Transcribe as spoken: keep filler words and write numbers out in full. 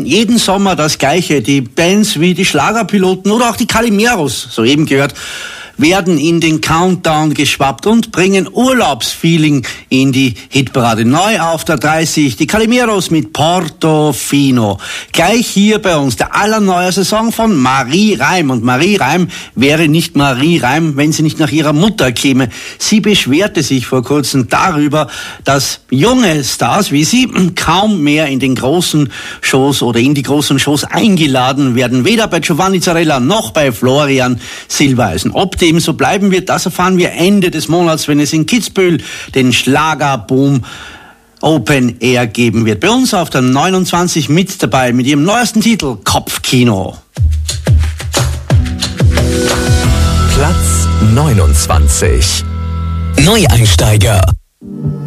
jeden Sommer das Gleiche. Die Bands wie die Schlagerpiloten oder auch die Calimeros, soeben gehört, werden in den Countdown geschwappt und bringen Urlaubsfeeling in die Hitparade. Neu auf der dreißig, die Calimeros mit Portofino. Gleich hier bei uns der allerneue Saison von Marie Reim. Und Marie Reim wäre nicht Marie Reim, wenn sie nicht nach ihrer Mutter käme. Sie beschwerte sich vor kurzem darüber, dass junge Stars wie sie kaum mehr in den großen Shows oder in die großen Shows eingeladen werden. Weder bei Giovanni Zarella noch bei Florian Silbereisen. Ob dem so bleiben wird, das erfahren wir Ende des Monats, wenn es in Kitzbühel den Schlagerboom Open Air geben wird. Bei uns auf der neunundzwanzig mit dabei mit ihrem neuesten Titel Kopfkino. Platz neunundzwanzig. Neueinsteiger.